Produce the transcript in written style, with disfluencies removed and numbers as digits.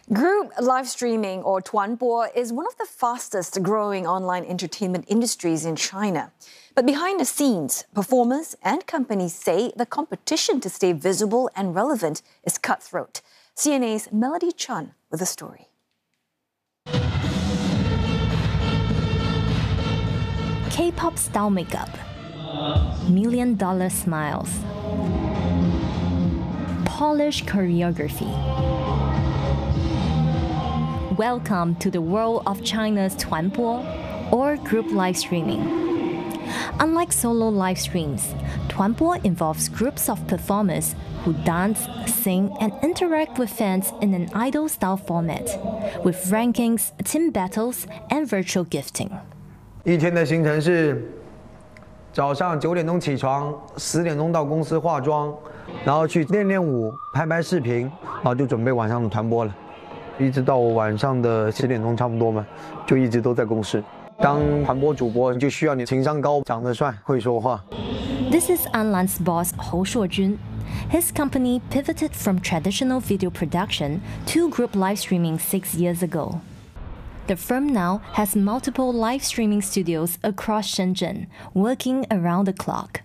Group live streaming, or Tuanbo, is one of the fastest growing online entertainment industries in China. But behind the scenes, performers and companies say the competition to stay visible and relevant is cutthroat. CNA's Melody Chun with the story. K-pop style makeup, million-dollar smiles, polished choreography. Welcome to the world of China's Tuanbo, or group live streaming. Unlike solo live streams, Tuanbo involves groups of performers who dance, sing, and interact with fans in an idol-style format, with rankings, team battles, and virtual gifting. 一天的行程是早上9点钟起床，10点钟到公司化妆，然后去练舞、拍视频，然后就准备晚上的团播了。一直到晚上的10点钟差不多嘛，就一直都在公司。当团播主播就需要你情商高、长得帅、会说话。 This is Anlan's boss Hou Shuojun. His company pivoted from traditional video production to group live streaming 6 years ago. The firm now has multiple live streaming studios across Shenzhen, working around the clock.